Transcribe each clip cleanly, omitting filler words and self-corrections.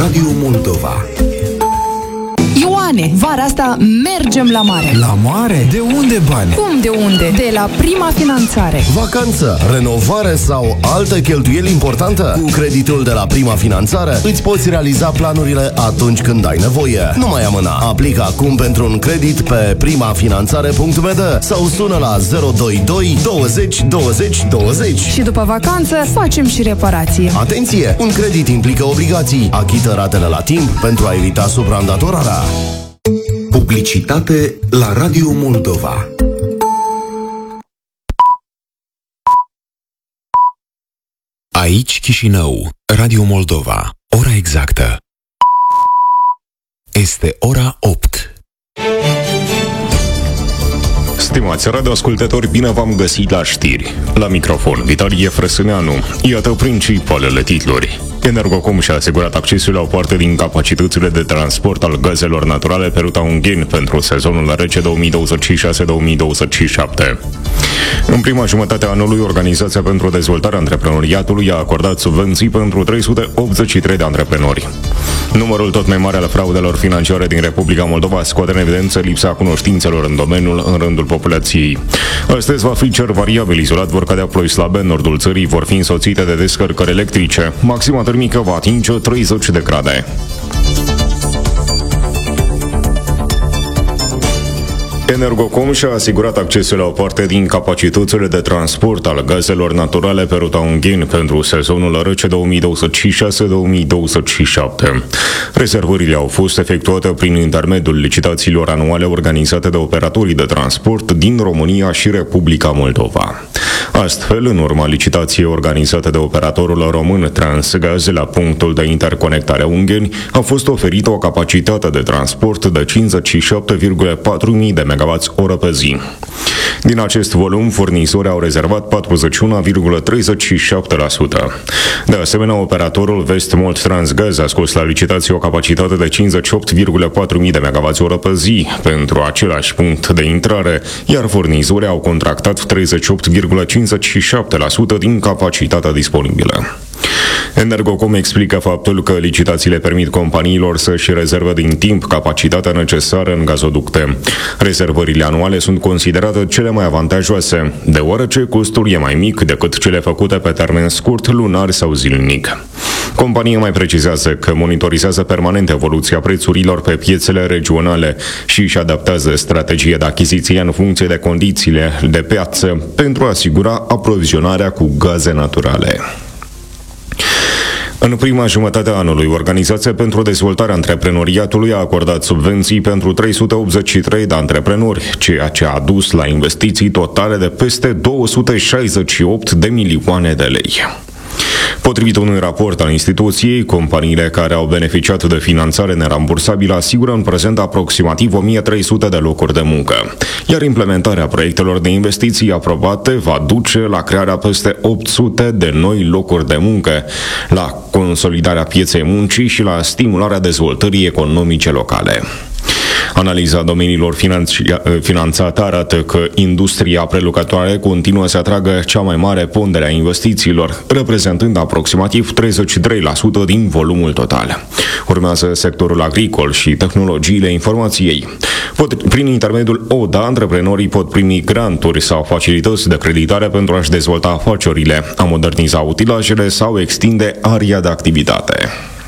Radio Moldova. Ioane, vara asta mergem la mare. La mare? De unde bani? Cum de unde? De la Prima Finanțare. Vacanță, renovare sau altă cheltuieli importantă? Cu creditul de la Prima Finanțare îți poți realiza planurile atunci când ai nevoie. Nu mai amâna. Aplică acum pentru un credit pe primafinanțare.md sau sună la 022 20 20 20. Și după vacanță facem și reparație. Atenție! Un credit implică obligații. Achită ratele la timp pentru a evita supraîndatorarea. Publicitate la Radio Moldova. Aici Chișinău, Radio Moldova. Ora exactă este ora 8. Stimați radioascultători, bine v-am găsit la știri. La microfon, Vitalie Frăsâneanu. Iată principalele titluri. Energocom și-a asigurat accesul la o parte din capacitățile de transport al gazelor naturale pe ruta Ungheni pentru sezonul rece 2026-2027. În prima jumătate a anului, Organizația pentru Dezvoltarea Antreprenoriatului a acordat subvenții pentru 383 de antreprenori. Numărul tot mai mare al fraudelor financiare din Republica Moldova scoate în evidență lipsa cunoștințelor în domeniul în rândul populației. Astăzi va fi cer variabil, izolat vor cădea ploi slabe, în nordul țării vor fi însoțite de descărcări electrice. Maxima termică va atinge 30 de grade. Energocom și-a asigurat accesul la o parte din capacitățile de transport al gazelor naturale pe ruta Ungheni pentru sezonul rece 2026-2027. Rezervările au fost efectuate prin intermediul licitațiilor anuale organizate de operatorii de transport din România și Republica Moldova. Astfel, în urma licitației organizate de operatorul român Transgaz la punctul de interconectare Ungheni, a fost oferită o capacitate de transport de 57,4 de MWh pe zi. Din acest volum, furnizorii au rezervat 41,37%. De asemenea, operatorul Vestmold Transgaz a scos la licitație o capacitate de 58,4 de MWh pe zi pentru același punct de intrare, iar furnizorii au contractat 38,57% din capacitatea disponibilă. Energocom explică faptul că licitațiile permit companiilor să-și rezerve din timp capacitatea necesară în gazoducte. Rezervările anuale sunt considerate cele mai avantajoase, deoarece costul e mai mic decât cele făcute pe termen scurt, lunar sau zilnic. Compania mai precizează că monitorizează permanent evoluția prețurilor pe piețele regionale și își adaptează strategia de achiziție în funcție de condițiile de piață pentru a asigura aprovizionarea cu gaze naturale. În prima jumătate a anului, Organizația pentru Dezvoltarea Antreprenoriatului a acordat subvenții pentru 383 de antreprenori, ceea ce a dus la investiții totale de peste 268 de milioane de lei. Potrivit unui raport al instituției, companiile care au beneficiat de finanțare nerambursabilă asigură în prezent aproximativ 1300 de locuri de muncă, iar implementarea proiectelor de investiții aprobate va duce la crearea peste 800 de noi locuri de muncă, la consolidarea pieței muncii și la stimularea dezvoltării economice locale. Analiza domeniilor finanțate arată că industria prelucrătoare continuă să atragă cea mai mare pondere a investițiilor, reprezentând aproximativ 33% din volumul total. Urmează sectorul agricol și tehnologiile informației. Prin intermediul ODA, antreprenorii pot primi granturi sau facilități de creditare pentru a-și dezvolta afacerile, a moderniza utilajele sau extinde aria de activitate.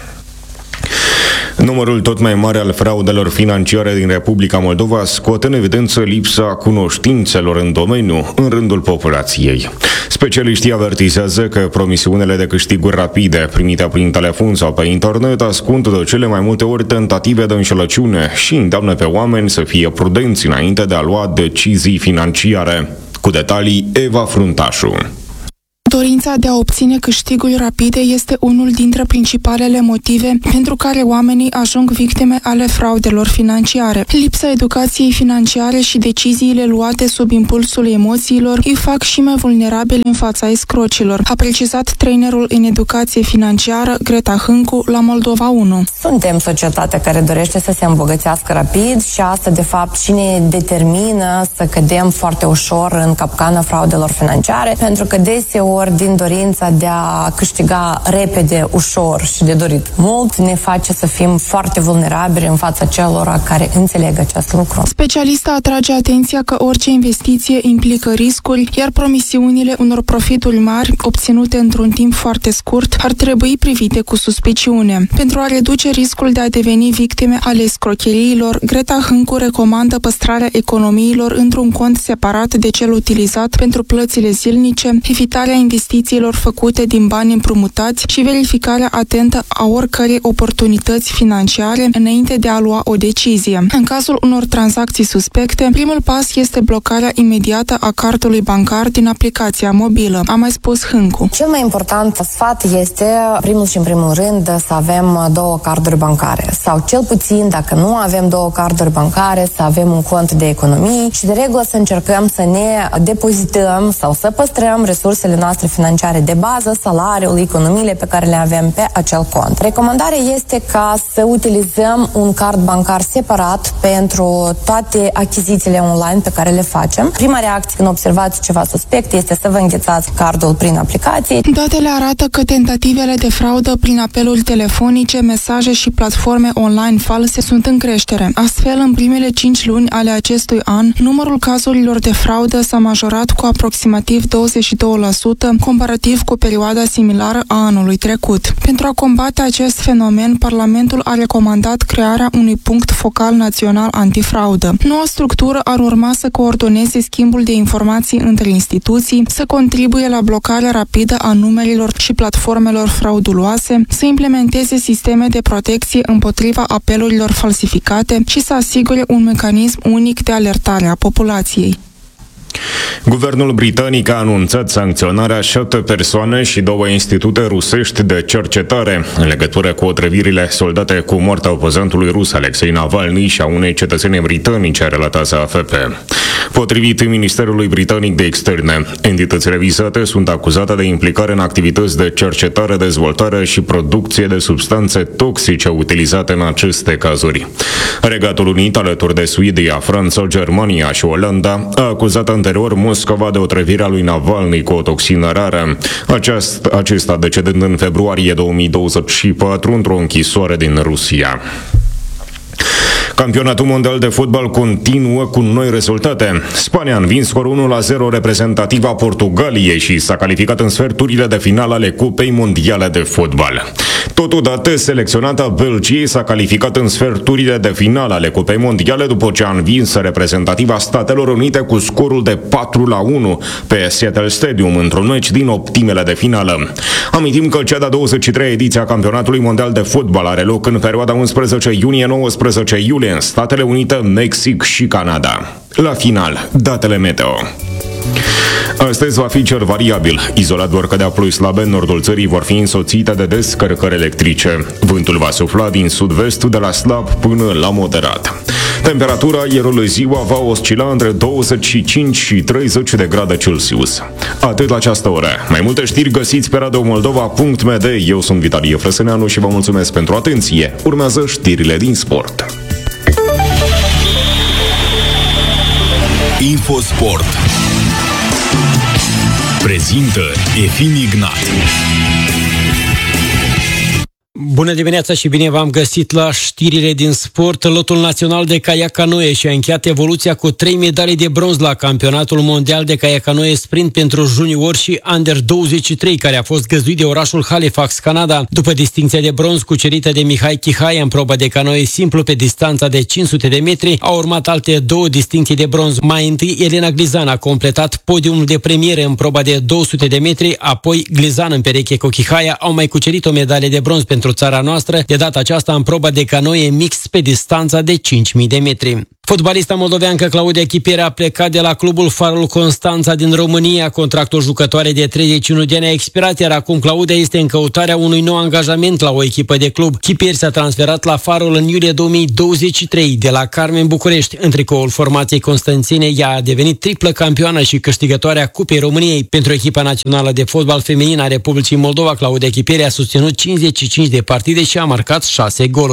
Numărul tot mai mare al fraudelor financiare din Republica Moldova scoate în evidență lipsa cunoștințelor în domeniu în rândul populației. Specialiștii avertizează că promisiunile de câștiguri rapide primite prin telefon sau pe internet ascund de cele mai multe ori tentative de înșelăciune și îndeamnă pe oameni să fie prudenți înainte de a lua decizii financiare. Cu detalii, Eva Fruntașu. Dorința de a obține câștiguri rapide este unul dintre principalele motive pentru care oamenii ajung victime ale fraudelor financiare. Lipsa educației financiare și deciziile luate sub impulsul emoțiilor îi fac și mai vulnerabili în fața escrocilor, a precizat trainerul în educație financiară Greta Hâncu la Moldova 1. Suntem societatea care dorește să se îmbogățească rapid și asta, de fapt, și ne determină să cădem foarte ușor în capcana fraudelor financiare, pentru că deseori ori din dorința de a câștiga repede, ușor și de dorit mult, ne face să fim foarte vulnerabili în fața celor care înțeleg acest lucru. Specialista atrage atenția că orice investiție implică riscuri, iar promisiunile unor profituri mari obținute într-un timp foarte scurt ar trebui privite cu suspiciune. Pentru a reduce riscul de a deveni victime ale escrocheriilor, Greta Hâncu recomandă păstrarea economiilor într-un cont separat de cel utilizat pentru plățile zilnice, evitarea investițiilor făcute din bani împrumutați și verificarea atentă a oricărei oportunități financiare înainte de a lua o decizie. În cazul unor tranzacții suspecte, primul pas este blocarea imediată a cardului bancar din aplicația mobilă, a mai spus Hâncu. Cel mai important sfat este, în primul rând, să avem 2 carduri bancare sau cel puțin, dacă nu avem 2 carduri bancare, să avem un cont de economii și de regulă să încercăm să ne depozităm sau să păstrăm resursele noastre financiare de bază, salariul, economiile pe care le avem pe acel cont. Recomandarea este ca să utilizăm un card bancar separat pentru toate achizițiile online pe care le facem. Prima reacție când observați ceva suspect este să vă înghețați cardul prin aplicații. Datele arată că tentativele de fraudă prin apeluri telefonice, mesaje și platforme online false sunt în creștere. Astfel, în primele 5 luni ale acestui an, numărul cazurilor de fraudă s-a majorat cu aproximativ 22% comparativ cu perioada similară a anului trecut. Pentru a combate acest fenomen, Parlamentul a recomandat crearea unui punct focal național antifraudă. Noua structură ar urma să coordoneze schimbul de informații între instituții, să contribuie la blocarea rapidă a numerilor și platformelor frauduloase, să implementeze sisteme de protecție împotriva apelurilor falsificate și să asigure un mecanism unic de alertare a populației. Guvernul britanic a anunțat sancționarea 7 persoane și 2 institute rusești de cercetare în legătură cu otrăvirile soldate cu moartea opozantului rus Alexei Navalny și a unei cetățene britanice, a relatat AFP. Potrivit Ministerului Britanic de Externe, entitățile vizate sunt acuzate de implicare în activități de cercetare, dezvoltare și producție de substanțe toxice utilizate în aceste cazuri. Regatul Unit, alături de Suedia, Franța, Germania și Olanda, a acuzat anterior Moscova de otrăvirea lui Navalny cu o toxină rară, acesta decedând în februarie 2024 într-o închisoare din Rusia. Campionatul mondial de fotbal continuă cu noi rezultate. Spania a învins scorul 1-0 reprezentativa Portugaliei și s-a calificat în sferturile de final ale Cupei Mondiale de Fotbal. Totodată, selecționata Belgiei s-a calificat în sferturile de final ale Cupei Mondiale după ce a învins reprezentativa Statelor Unite cu scorul de 4-1 pe Seattle Stadium într-un meci din optimele de finală. Amintim că cea de-a 23-a ediție a Campionatului Mondial de Fotbal are loc în perioada 11 iunie-19 iulie în Statele Unite, Mexic și Canada. La final, datele meteo. Astăzi va fi cer variabil. Izolat vor cădea ploi slabe în nordul țării, vor fi însoțite de descărcări electrice. Vântul va sufla din sud-vest de la slab până la moderat. Temperatura aerului ziua va oscila între 25 și 30 de grade Celsius. Atât la această oră. Mai multe știri găsiți pe radiomoldova.md. Eu sunt Vitalie Frăsăneanu și vă mulțumesc pentru atenție. Urmează știrile din sport. Infosport prezintă Efim Ignat. Bună dimineața și bine v-am găsit la știrile din sport. Lotul național de caiac canoe și-a încheiat evoluția cu 3 medalii de bronz la campionatul mondial de caiac canoe sprint pentru juniori și under 23, care a fost găzduit de orașul Halifax, Canada. După distincția de bronz cucerită de Mihai Chihaia în proba de canoe simplu pe distanța de 500 de metri, au urmat alte 2 distincții de bronz. Mai întâi, Elena Glizan a completat podiumul de premieră în proba de 200 de metri, apoi Glizan în pereche cu Chihaia au mai cucerit o medalie de bronz pentru țara noastră, de data aceasta în proba de canoe mix pe distanța de 5.000 de metri. Fotbalista moldoveancă Claudia Chipiere a plecat de la clubul Farul Constanța din România. Contractul jucătoarei de 31 de ani a expirat, iar acum Claudia este în căutarea unui nou angajament la o echipă de club. Chipiere s-a transferat la Farul în iulie 2023 de la Carmen București. În tricoul formației constanțene, ea a devenit triplă campioană și câștigătoarea Cupei României. Pentru echipa națională de fotbal feminin a Republicii Moldova, Claudia Chipiere a susținut 55 de partide și a marcat 6 goluri.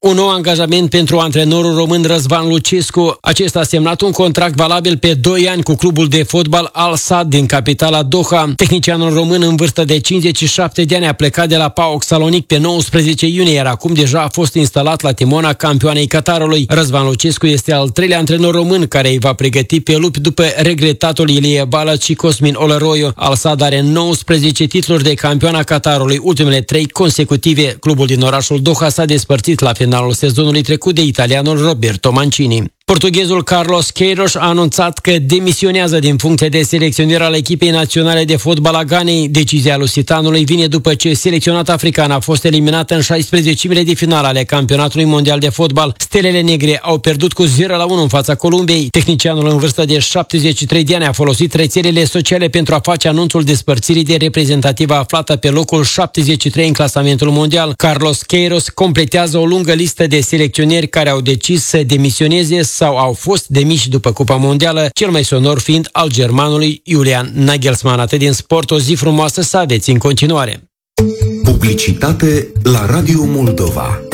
Un nou angajament pentru antrenorul român Răzvan Lucescu. Acesta a semnat un contract valabil pe 2 ani cu clubul de fotbal Al Sadd din capitala Doha. Tehnicianul român în vârstă de 57 de ani a plecat de la PAOK Salonic pe 19 iunie, iar acum deja a fost instalat la timona campioanei Qatarului. Răzvan Lucescu este al 3-lea antrenor român care îi va pregăti pe lupi după regretatul Ilie Balăț și Cosmin Olăroiu. Al Sadd are 19 titluri de campioana Qatarului, ultimele 3 consecutive. Clubul din orașul Doha s-a despărțit la finalul sezonului trecut de italianul Roberto Mancini. Portughezul Carlos Queiroz a anunțat că demisionează din funcția de selecționer al echipei naționale de fotbal a Ghanei. Decizia lusitanului vine după ce selecționat african a fost eliminat în 16-mile de finală ale campionatului mondial de fotbal. Stelele negre au pierdut cu 0-1 în fața Columbiei. Tehnicianul în vârstă de 73 de ani a folosit rețelele sociale pentru a face anunțul despărțirii de reprezentativă aflată pe locul 73 în clasamentul mondial. Carlos Queiroz completează o lungă listă de selecționeri care au decis să demisioneze sau au fost demiși după Cupa Mondială, cel mai sonor fiind al germanului Julian Nagelsmann. Atât din sport, o zi frumoasă să aveți în continuare. Publicitate la Radio Moldova.